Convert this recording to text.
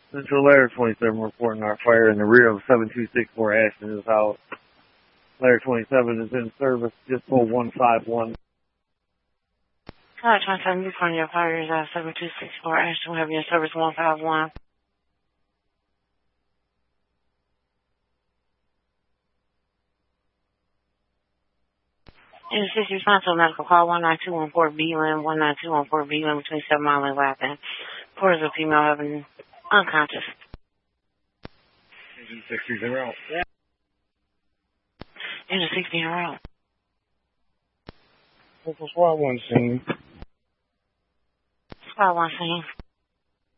Central Layer 27 reporting our fire in the rear of 7264 Ashton is out. Layer 27 is in service, just pull 151. Layer 27, reporting your fire is at 7264 Ashton. We have your service 151. In the 60 response to a medical call, 19214 B-Lin, 19214 B-Lin between 7 Mile and Wapping. Reporters of female having unconscious. 60 in route. Yeah. In the 60 in route. Local SWAT 1 scene. SWAT 1 scene.